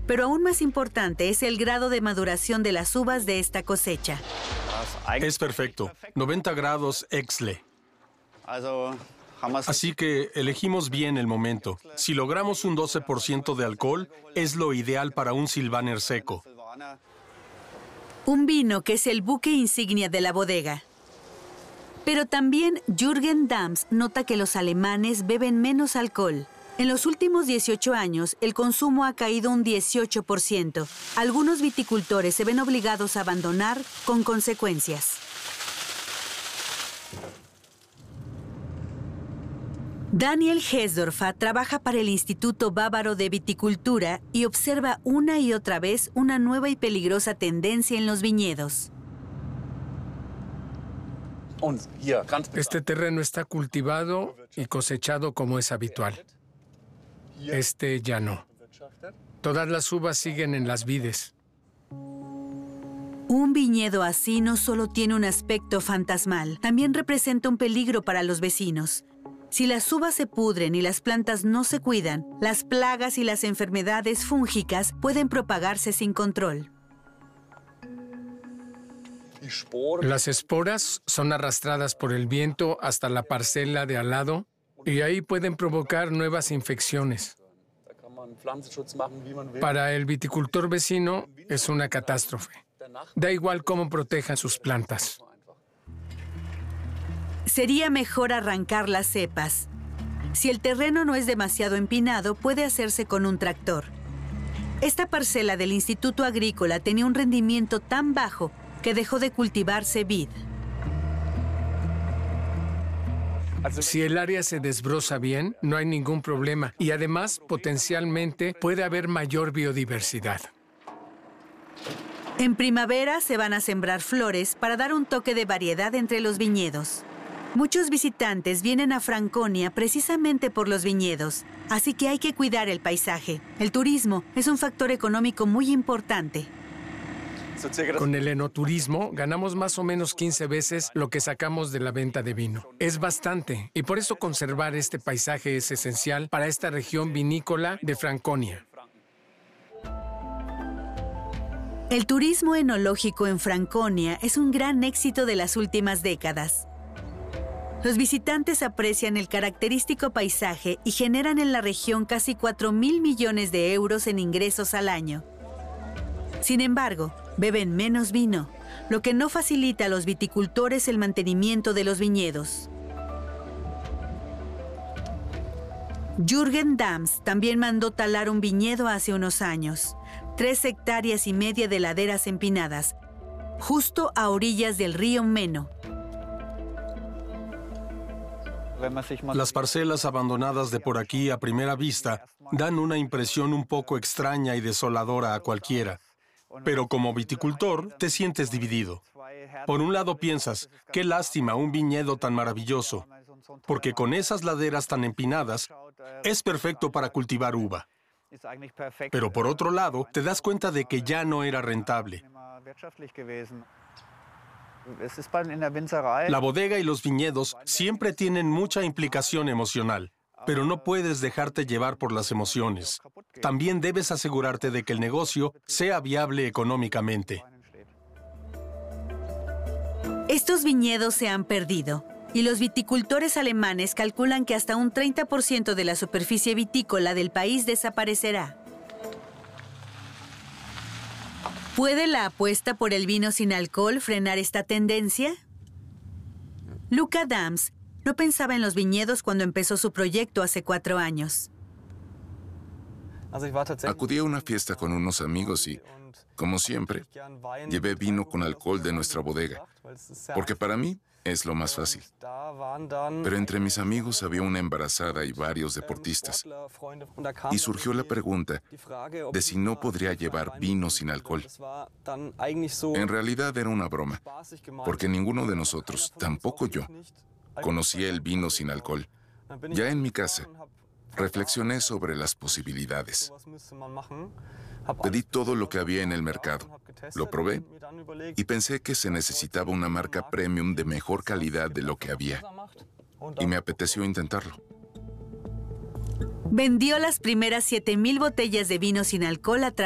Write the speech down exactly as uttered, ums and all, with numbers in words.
Pero aún más importante es el grado de maduración de las uvas de esta cosecha. Es perfecto, noventa grados Exle. Así que elegimos bien el momento. Si logramos un doce por ciento de alcohol, es lo ideal para un Sylvaner seco. Un vino que es el buque insignia de la bodega. Pero también Jürgen Dams nota que los alemanes beben menos alcohol. En los últimos dieciocho años, el consumo ha caído un dieciocho por ciento. Algunos viticultores se ven obligados a abandonar con consecuencias. Daniel Hesdorfa trabaja para el Instituto Bávaro de Viticultura y observa una y otra vez una nueva y peligrosa tendencia en los viñedos. Este terreno está cultivado y cosechado como es habitual. Este ya no. Todas las uvas siguen en las vides. Un viñedo así no solo tiene un aspecto fantasmal, también representa un peligro para los vecinos. Si las uvas se pudren y las plantas no se cuidan, las plagas y las enfermedades fúngicas pueden propagarse sin control. Las esporas son arrastradas por el viento hasta la parcela de al lado y ahí pueden provocar nuevas infecciones. Para el viticultor vecino es una catástrofe. Da igual cómo protejan sus plantas. Sería mejor arrancar las cepas. Si el terreno no es demasiado empinado, puede hacerse con un tractor. Esta parcela del Instituto Agrícola tenía un rendimiento tan bajo que dejó de cultivarse vid. Si el área se desbroza bien, no hay ningún problema y además, potencialmente, puede haber mayor biodiversidad. En primavera se van a sembrar flores para dar un toque de variedad entre los viñedos. Muchos visitantes vienen a Franconia precisamente por los viñedos, así que hay que cuidar el paisaje. El turismo es un factor económico muy importante. Con el enoturismo ganamos más o menos quince veces lo que sacamos de la venta de vino. Es bastante, y por eso conservar este paisaje es esencial para esta región vinícola de Franconia. El turismo enológico en Franconia es un gran éxito de las últimas décadas. Los visitantes aprecian el característico paisaje y generan en la región casi cuatro mil millones de euros en ingresos al año. Sin embargo, beben menos vino, lo que no facilita a los viticultores el mantenimiento de los viñedos. Jürgen Dams también mandó talar un viñedo hace unos años, tres hectáreas y media de laderas empinadas, justo a orillas del río Meno. Las parcelas abandonadas de por aquí a primera vista dan una impresión un poco extraña y desoladora a cualquiera. Pero como viticultor te sientes dividido. Por un lado piensas, qué lástima un viñedo tan maravilloso, porque con esas laderas tan empinadas es perfecto para cultivar uva. Pero por otro lado te das cuenta de que ya no era rentable. La bodega y los viñedos siempre tienen mucha implicación emocional, pero no puedes dejarte llevar por las emociones. También debes asegurarte de que el negocio sea viable económicamente. Estos viñedos se han perdido, y los viticultores alemanes calculan que hasta un treinta por ciento de la superficie vitícola del país desaparecerá. ¿Puede la apuesta por el vino sin alcohol frenar esta tendencia? Luca Dams no pensaba en los viñedos cuando empezó su proyecto hace cuatro años. Acudí a una fiesta con unos amigos y, como siempre, llevé vino con alcohol de nuestra bodega, porque para mí es lo más fácil. Pero entre mis amigos había una embarazada y varios deportistas. Y surgió la pregunta de si no podría llevar vino sin alcohol. En realidad era una broma, porque ninguno de nosotros, tampoco yo, conocía el vino sin alcohol. Ya en mi casa, reflexioné sobre las posibilidades. Pedí todo lo que había en el mercado, lo probé y pensé que se necesitaba una marca premium de mejor calidad de lo que había. Y me apeteció intentarlo. Vendió las primeras siete mil botellas de vino sin alcohol a